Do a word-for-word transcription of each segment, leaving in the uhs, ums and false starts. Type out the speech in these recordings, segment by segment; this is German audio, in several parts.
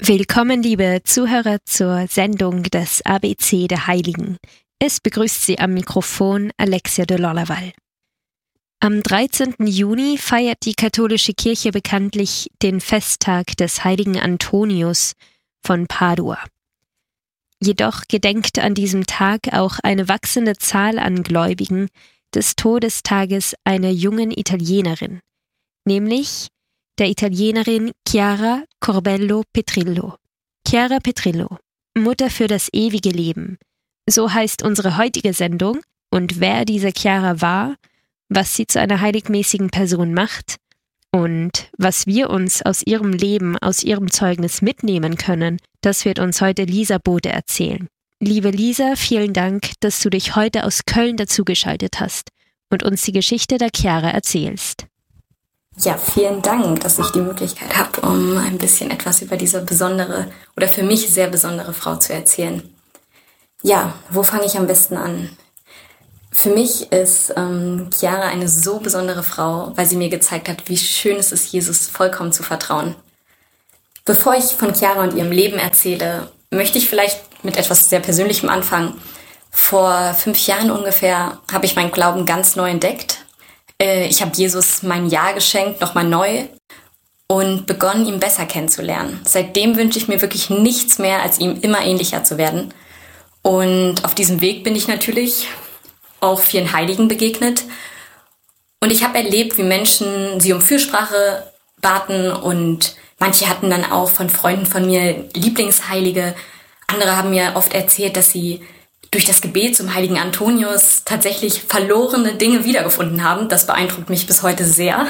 Willkommen, liebe Zuhörer, zur Sendung des A B C der Heiligen. Es begrüßt Sie am Mikrofon Alexia de Lorlaval. Am dreizehnten Juni feiert die katholische Kirche bekanntlich den Festtag des heiligen Antonius von Padua. Jedoch gedenkt an diesem Tag auch eine wachsende Zahl an Gläubigen des Todestages einer jungen Italienerin, nämlich der Italienerin Chiara Corbello Petrillo. Chiara Petrillo, Mutter für das ewige Leben. So heißt unsere heutige Sendung, und wer diese Chiara war, was sie zu einer heiligmäßigen Person macht und was wir uns aus ihrem Leben, aus ihrem Zeugnis mitnehmen können, das wird uns heute Lisa Bode erzählen. Liebe Lisa, vielen Dank, dass du dich heute aus Köln dazugeschaltet hast und uns die Geschichte der Chiara erzählst. Ja, vielen Dank, dass ich die Möglichkeit habe, um ein bisschen etwas über diese besondere oder für mich sehr besondere Frau zu erzählen. Ja, wo fange ich am besten an? Für mich ist ähm, Chiara eine so besondere Frau, weil sie mir gezeigt hat, wie schön es ist, Jesus vollkommen zu vertrauen. Bevor ich von Chiara und ihrem Leben erzähle, möchte ich vielleicht mit etwas sehr Persönlichem anfangen. Vor fünf Jahren ungefähr habe ich meinen Glauben ganz neu entdeckt. Ich habe Jesus mein Ja geschenkt, nochmal neu, und begonnen, ihn besser kennenzulernen. Seitdem wünsche ich mir wirklich nichts mehr, als ihm immer ähnlicher zu werden. Und auf diesem Weg bin ich natürlich auch vielen Heiligen begegnet. Und ich habe erlebt, wie Menschen sie um Fürsprache baten, und manche hatten dann auch von Freunden von mir Lieblingsheilige. Andere haben mir oft erzählt, dass sie durch das Gebet zum heiligen Antonius tatsächlich verlorene Dinge wiedergefunden haben. Das beeindruckt mich bis heute sehr.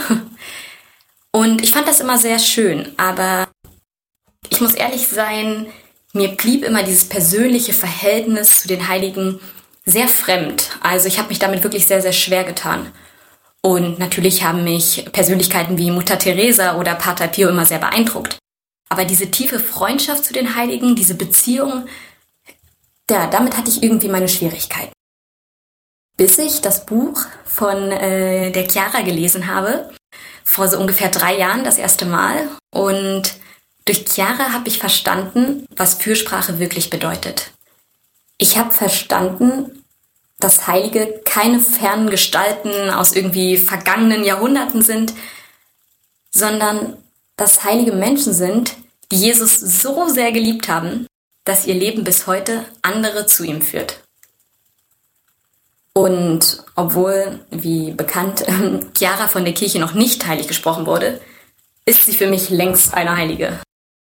Und ich fand das immer sehr schön, aber ich muss ehrlich sein, mir blieb immer dieses persönliche Verhältnis zu den Heiligen sehr fremd. Also ich habe mich damit wirklich sehr, sehr schwer getan. Und natürlich haben mich Persönlichkeiten wie Mutter Teresa oder Pater Pio immer sehr beeindruckt. Aber diese tiefe Freundschaft zu den Heiligen, diese Beziehung, ja, damit hatte ich irgendwie meine Schwierigkeiten. Bis ich das Buch von äh, der Chiara gelesen habe, vor so ungefähr drei Jahren das erste Mal. Und durch Chiara habe ich verstanden, was Fürsprache wirklich bedeutet. Ich habe verstanden, dass Heilige keine fernen Gestalten aus irgendwie vergangenen Jahrhunderten sind, sondern dass heilige Menschen sind, die Jesus so sehr geliebt haben, dass ihr Leben bis heute andere zu ihm führt. Und obwohl, wie bekannt, Chiara von der Kirche noch nicht heilig gesprochen wurde, ist sie für mich längst eine Heilige.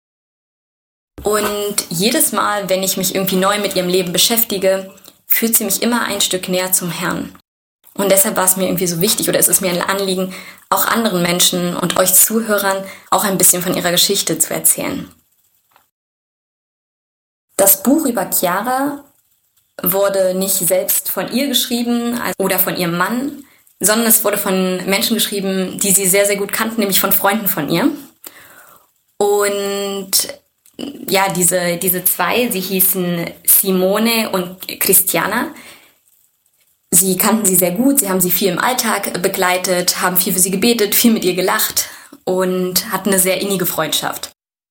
Und jedes Mal, wenn ich mich irgendwie neu mit ihrem Leben beschäftige, führt sie mich immer ein Stück näher zum Herrn. Und deshalb war es mir irgendwie so wichtig, oder es ist mir ein Anliegen, auch anderen Menschen und euch Zuhörern auch ein bisschen von ihrer Geschichte zu erzählen. Das Buch über Chiara wurde nicht selbst von ihr geschrieben oder von ihrem Mann, sondern es wurde von Menschen geschrieben, die sie sehr, sehr gut kannten, nämlich von Freunden von ihr. Und ja, diese, diese zwei, sie hießen Simone und Christiana. Sie kannten sie sehr gut, sie haben sie viel im Alltag begleitet, haben viel für sie gebetet, viel mit ihr gelacht und hatten eine sehr innige Freundschaft.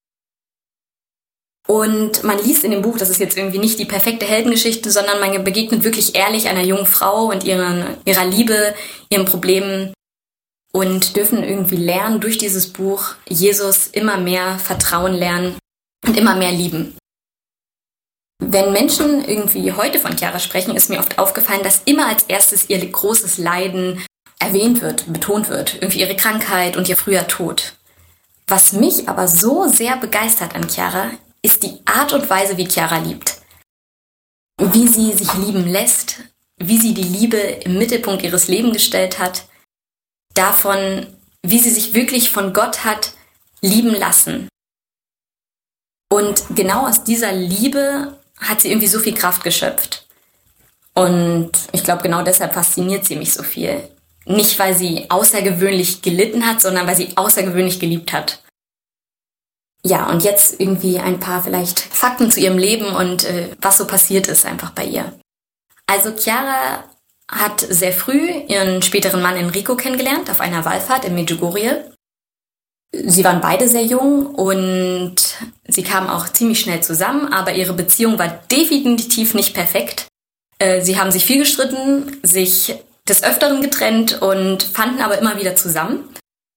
Und man liest in dem Buch, das ist jetzt irgendwie nicht die perfekte Heldengeschichte, sondern man begegnet wirklich ehrlich einer jungen Frau und ihren, ihrer Liebe, ihren Problemen, und dürfen irgendwie lernen, durch dieses Buch Jesus immer mehr vertrauen lernen und immer mehr lieben. Wenn Menschen irgendwie heute von Chiara sprechen, ist mir oft aufgefallen, dass immer als erstes ihr großes Leiden erwähnt wird, betont wird, irgendwie ihre Krankheit und ihr früher Tod. Was mich aber so sehr begeistert an Chiara, ist die Art und Weise, wie Chiara liebt. Wie sie sich lieben lässt, wie sie die Liebe im Mittelpunkt ihres Lebens gestellt hat, davon, wie sie sich wirklich von Gott hat lieben lassen. Und genau aus dieser Liebe hat sie irgendwie so viel Kraft geschöpft. Und ich glaube, genau deshalb fasziniert sie mich so viel. Nicht, weil sie außergewöhnlich gelitten hat, sondern weil sie außergewöhnlich geliebt hat. Ja, und jetzt irgendwie ein paar vielleicht Fakten zu ihrem Leben und äh, was so passiert ist einfach bei ihr. Also Chiara hat sehr früh ihren späteren Mann Enrico kennengelernt auf einer Wallfahrt in Medjugorje. Sie waren beide sehr jung und Sie kamen auch ziemlich schnell zusammen, aber ihre Beziehung war definitiv nicht perfekt. Äh, sie haben sich viel gestritten, sich des Öfteren getrennt und fanden aber immer wieder zusammen.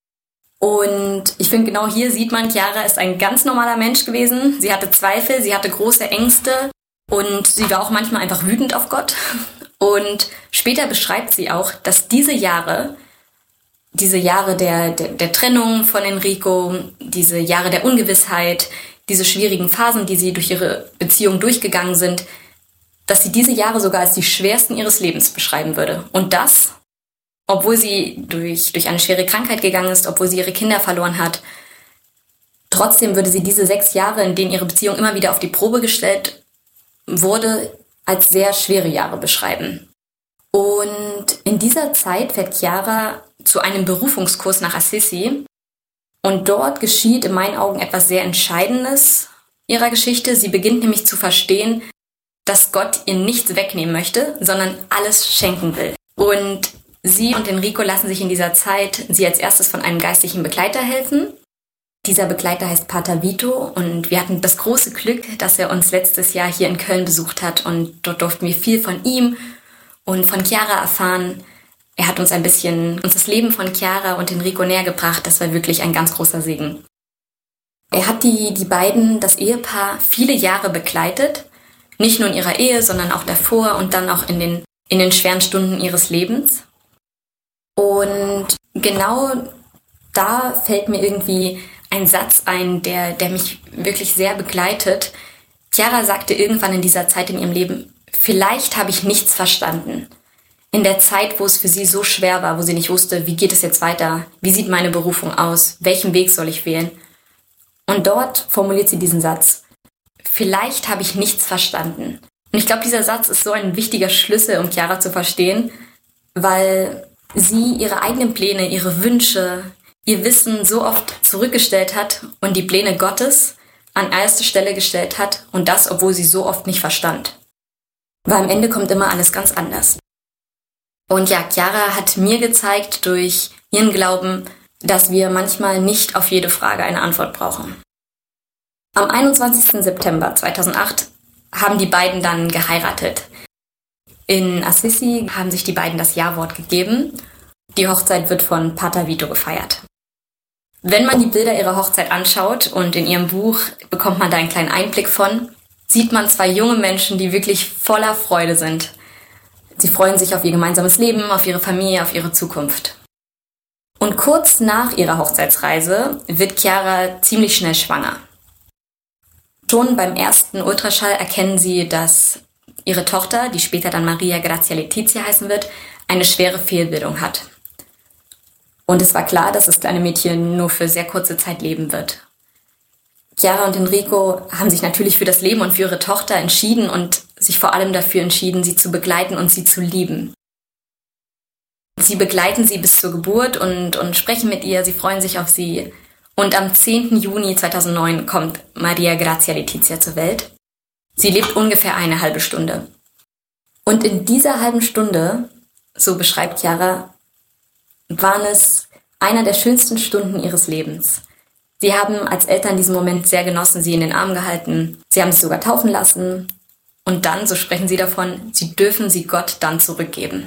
Und ich finde, genau hier sieht man, Chiara ist ein ganz normaler Mensch gewesen. Sie hatte Zweifel, sie hatte große Ängste und sie war auch manchmal einfach wütend auf Gott. Und später beschreibt sie auch, dass diese Jahre, diese Jahre der, der, der Trennung von Enrico, diese Jahre der Ungewissheit, diese schwierigen Phasen, die sie durch ihre Beziehung durchgegangen sind, dass sie diese Jahre sogar als die schwersten ihres Lebens beschreiben würde. Und das, obwohl sie durch, durch eine schwere Krankheit gegangen ist, obwohl sie ihre Kinder verloren hat. Trotzdem würde sie diese sechs Jahre, in denen ihre Beziehung immer wieder auf die Probe gestellt wurde, als sehr schwere Jahre beschreiben. Und in dieser Zeit fährt Chiara zu einem Berufungskurs nach Assisi. Und dort geschieht in meinen Augen etwas sehr Entscheidendes ihrer Geschichte. Sie beginnt nämlich zu verstehen, dass Gott ihr nichts wegnehmen möchte, sondern alles schenken will. Und sie und Enrico lassen sich in dieser Zeit sie als erstes von einem geistlichen Begleiter helfen. Dieser Begleiter heißt Pater Vito und wir hatten das große Glück, dass er uns letztes Jahr hier in Köln besucht hat und dort durften wir viel von ihm und von Chiara erfahren. Er hat uns ein bisschen uns das Leben von Chiara und Enrico näher gebracht. Das war wirklich ein ganz großer Segen. Er hat die, die beiden, das Ehepaar, viele Jahre begleitet. Nicht nur in ihrer Ehe, sondern auch davor und dann auch in den, in den schweren Stunden ihres Lebens. Und genau da fällt mir irgendwie ein Satz ein, der, der mich wirklich sehr begleitet. Chiara sagte irgendwann in dieser Zeit in ihrem Leben, vielleicht habe ich nichts verstanden. In der Zeit, wo es für sie so schwer war, wo sie nicht wusste, wie geht es jetzt weiter, wie sieht meine Berufung aus, welchen Weg soll ich wählen. Und dort formuliert sie diesen Satz, vielleicht habe ich nichts verstanden. Und ich glaube, dieser Satz ist so ein wichtiger Schlüssel, um Chiara zu verstehen, weil sie ihre eigenen Pläne, ihre Wünsche, ihr Wissen so oft zurückgestellt hat und die Pläne Gottes an erste Stelle gestellt hat und das, obwohl sie so oft nicht verstand. Weil am Ende kommt immer alles ganz anders. Und ja, Chiara hat mir gezeigt durch ihren Glauben, dass wir manchmal nicht auf jede Frage eine Antwort brauchen. Am einundzwanzigsten September zweitausendacht haben die beiden dann geheiratet. In Assisi haben sich die beiden das Ja-Wort gegeben. Die Hochzeit wird von Pater Vito gefeiert. Wenn man die Bilder ihrer Hochzeit anschaut und in ihrem Buch bekommt man da einen kleinen Einblick von, sieht man zwei junge Menschen, die wirklich voller Freude sind. Sie freuen sich auf ihr gemeinsames Leben, auf ihre Familie, auf ihre Zukunft. Und kurz nach ihrer Hochzeitsreise wird Chiara ziemlich schnell schwanger. Schon beim ersten Ultraschall erkennen sie, dass ihre Tochter, die später dann Maria Grazia Letizia heißen wird, eine schwere Fehlbildung hat. Und es war klar, dass das kleine Mädchen nur für sehr kurze Zeit leben wird. Chiara und Enrico haben sich natürlich für das Leben und für ihre Tochter entschieden und sich vor allem dafür entschieden, sie zu begleiten und sie zu lieben. Sie begleiten sie bis zur Geburt und, und sprechen mit ihr, sie freuen sich auf sie. Und am zehnten Juni zweitausendneun kommt Maria Grazia Letizia zur Welt. Sie lebt ungefähr eine halbe Stunde. Und in dieser halben Stunde, so beschreibt Chiara, waren es einer der schönsten Stunden ihres Lebens. Sie haben als Eltern diesen Moment sehr genossen, sie in den Arm gehalten. Sie haben sie sogar taufen lassen. Und dann, so sprechen sie davon, sie dürfen sie Gott dann zurückgeben.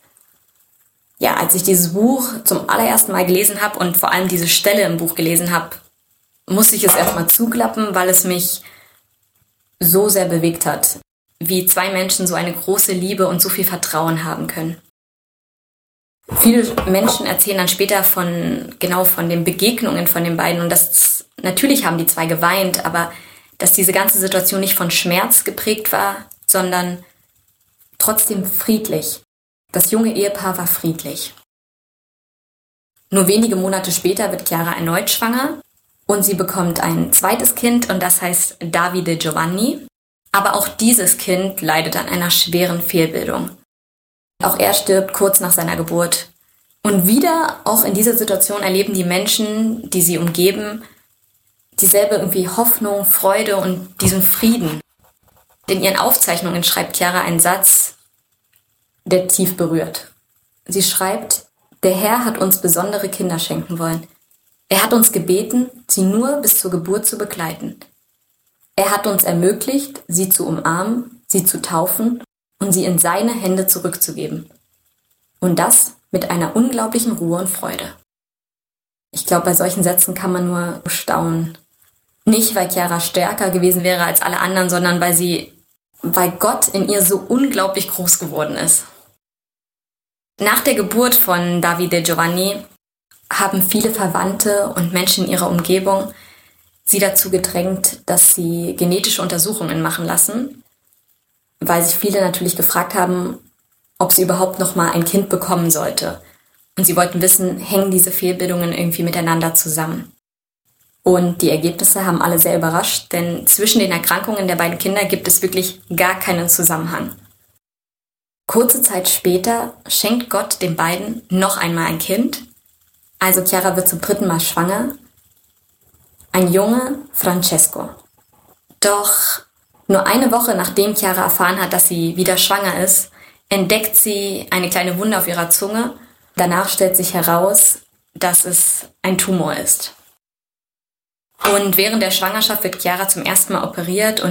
Ja, als ich dieses Buch zum allerersten Mal gelesen habe und vor allem diese Stelle im Buch gelesen habe, musste ich es erstmal zuklappen, weil es mich so sehr bewegt hat, wie zwei Menschen so eine große Liebe und so viel Vertrauen haben können. Viele Menschen erzählen dann später von, genau von den Begegnungen von den beiden und das, natürlich haben die zwei geweint, aber dass diese ganze Situation nicht von Schmerz geprägt war, sondern trotzdem friedlich. Das junge Ehepaar war friedlich. Nur wenige Monate später wird Chiara erneut schwanger und sie bekommt ein zweites Kind und das heißt Davide Giovanni. Aber auch dieses Kind leidet an einer schweren Fehlbildung. Auch er stirbt kurz nach seiner Geburt. Und wieder, auch in dieser Situation, erleben die Menschen, die sie umgeben, dieselbe irgendwie Hoffnung, Freude und diesen Frieden. In ihren Aufzeichnungen schreibt Chiara einen Satz, der tief berührt. Sie schreibt, der Herr hat uns besondere Kinder schenken wollen. Er hat uns gebeten, sie nur bis zur Geburt zu begleiten. Er hat uns ermöglicht, sie zu umarmen, sie zu taufen und sie in seine Hände zurückzugeben. Und das mit einer unglaublichen Ruhe und Freude. Ich glaube, bei solchen Sätzen kann man nur staunen. Nicht, weil Chiara stärker gewesen wäre als alle anderen, sondern weil sie, weil Gott in ihr so unglaublich groß geworden ist. Nach der Geburt von Davide Giovanni haben viele Verwandte und Menschen in ihrer Umgebung sie dazu gedrängt, dass sie genetische Untersuchungen machen lassen, weil sich viele natürlich gefragt haben, ob sie überhaupt noch mal ein Kind bekommen sollte. Und sie wollten wissen, hängen diese Fehlbildungen irgendwie miteinander zusammen? Und die Ergebnisse haben alle sehr überrascht, denn zwischen den Erkrankungen der beiden Kinder gibt es wirklich gar keinen Zusammenhang. Kurze Zeit später schenkt Gott den beiden noch einmal ein Kind. Also Chiara wird zum dritten Mal schwanger. Ein Junge, Francesco. Doch nur eine Woche nachdem Chiara erfahren hat, dass sie wieder schwanger ist, entdeckt sie eine kleine Wunde auf ihrer Zunge. Danach stellt sich heraus, dass es ein Tumor ist. Und während der Schwangerschaft wird Chiara zum ersten Mal operiert und